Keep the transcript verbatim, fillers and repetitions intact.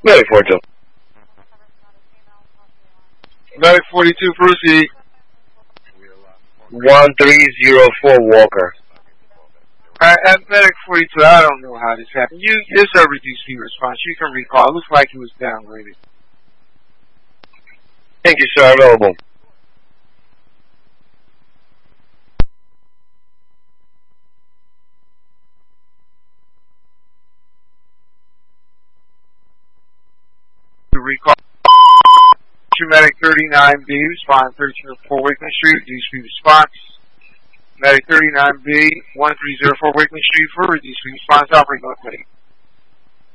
Medic forty-two. Medic forty-two, proceed. one three zero four Walker. Alright, at Medic forty-two, I don't know how this happened. You, it's a reduced speed response. You can recall. It looks like he was downgraded. Thank you, sir. Available. To recall. Medic thirty-nine B, respond thirteen oh four Wakeman Street, reduced speed response. Medic thirty-nine B, one three zero four Wakeman Street for reduced speed response, operating on